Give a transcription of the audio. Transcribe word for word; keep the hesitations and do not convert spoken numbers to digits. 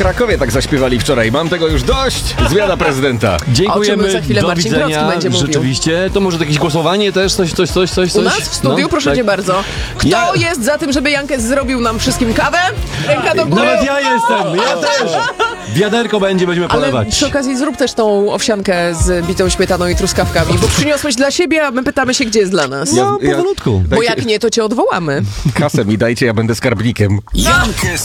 Krakowie tak zaśpiewali wczoraj. Mam tego już dość. Zmiana prezydenta. Dziękujemy, O czym za chwilę do Marcin widzenia. Grodzki będzie mówił. Rzeczywiście, to może jakieś głosowanie też, coś, coś, coś, coś. U nas w studiu, No, proszę tak. cię bardzo. Kto Ja- jest za tym, żeby Jankes zrobił nam wszystkim kawę? Ręka do góry. Nawet ja jestem, ja też. Wiaderko będzie, będziemy Ale polewać. przy okazji zrób też tą owsiankę z bitą śmietaną i truskawkami, bo przyniosłeś dla siebie, a my pytamy się, gdzie jest dla nas. No, Ja- powolutku. Bo jak nie, to cię odwołamy. Kasę mi dajcie, ja będę skarbnikiem. Jankes